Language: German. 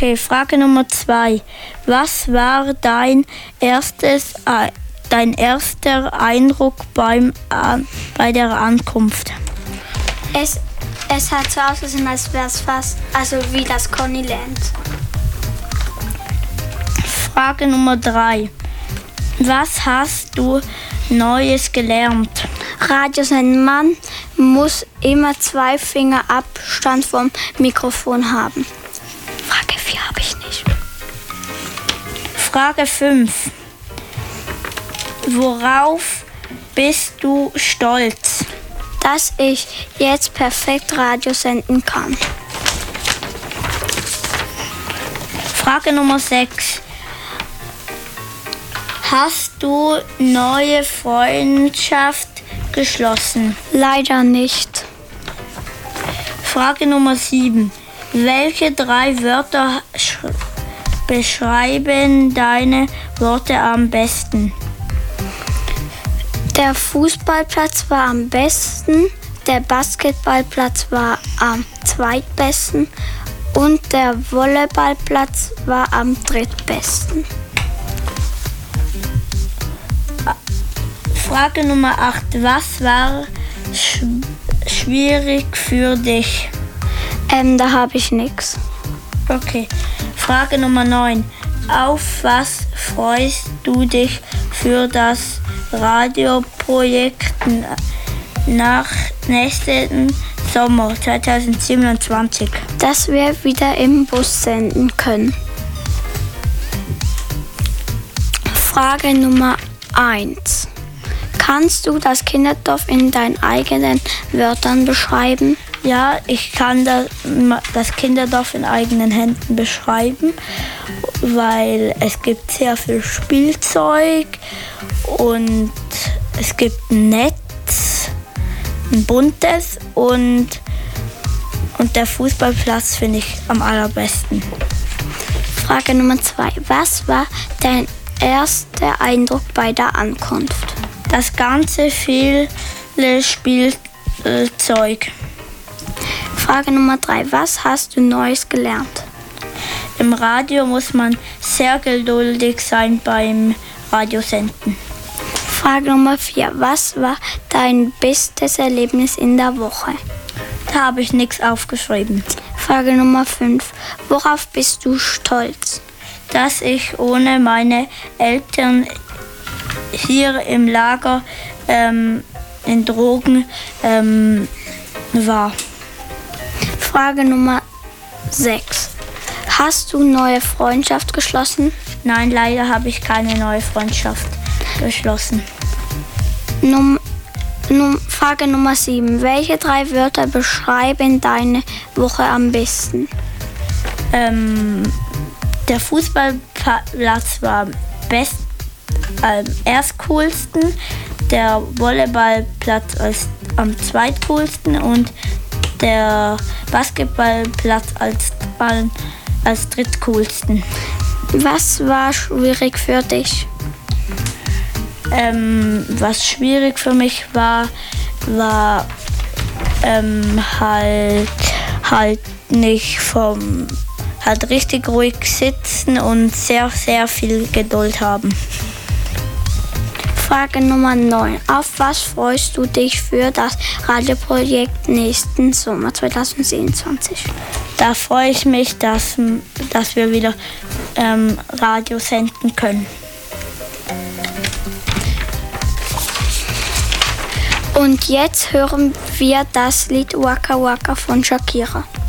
Okay, Frage Nummer 2. Was war dein erster Eindruck bei der Ankunft? Es hat so ausgesehen, als wäre es fast, also wie das Coneyland. Frage Nummer 3. Was hast du Neues gelernt? Radiosenden, man muss immer 2 Finger Abstand vom Mikrofon haben. Frage 4 habe ich nicht. Frage 5. Worauf bist du stolz? Dass ich jetzt perfekt Radio senden kann. Frage Nummer 6. Hast du neue Freundschaft geschlossen? Leider nicht. Frage Nummer 7. Welche 3 Wörter beschreiben deine Worte am besten? Der Fußballplatz war am besten, der Basketballplatz war am zweitbesten und der Volleyballplatz war am drittbesten. Frage Nummer 8. Was war schwierig für dich? Da habe ich nichts. Okay. Frage Nummer 9. Auf was freust du dich für das Radioprojekt nach nächsten Sommer 2027? Dass wir wieder im Bus senden können. Frage Nummer 1. Kannst du das Kinderdorf in deinen eigenen Wörtern beschreiben? Ja, ich kann das Kinderdorf in eigenen Händen beschreiben, weil es gibt sehr viel Spielzeug und es gibt ein Netz, ein buntes und der Fußballplatz finde ich am allerbesten. Frage Nummer 2. Was war dein erster Eindruck bei der Ankunft? Das ganze viele Spielzeug. Frage Nummer 3. Was hast du Neues gelernt? Im Radio muss man sehr geduldig sein beim Radiosenden. Frage Nummer 4. Was war dein bestes Erlebnis in der Woche? Da habe ich nichts aufgeschrieben. Frage Nummer 5. Worauf bist du stolz? Dass ich ohne meine Eltern hier im Lager in Drogen war. Frage Nummer 6. Hast du neue Freundschaft geschlossen? Nein, leider habe ich keine neue Freundschaft geschlossen. Frage Nummer 7. Welche 3 Wörter beschreiben deine Woche am besten? Der Fußballplatz war erst coolsten, der Volleyballplatz am zweitcoolsten und der Basketballplatz als drittcoolsten. Was war schwierig für dich? Was schwierig für mich war halt nicht halt richtig ruhig sitzen und sehr, sehr viel Geduld haben. Frage Nummer 9. Auf was freust du dich für das Radioprojekt nächsten Sommer 2027? Da freue ich mich, dass wir wieder Radio senden können. Und jetzt hören wir das Lied Waka Waka von Shakira.